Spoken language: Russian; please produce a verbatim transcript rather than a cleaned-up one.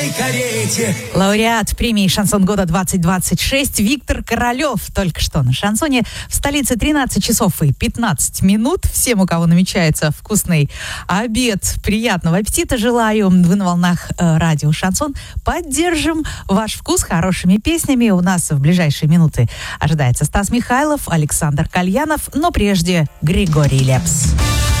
карете. Лауреат премии «Шансон года двадцать двадцать шесть» Виктор Королев только что на шансоне. В столице тринадцать часов и пятнадцать минут. Всем, у кого намечается вкусный обед, приятного аппетита желаю. Вы на волнах э, радио «Шансон». Поддержим ваш вкус хорошими песнями. У нас в ближайшие минуты ожидается Стас Михайлов, Александр Кальянов, но прежде Григорий Лепс.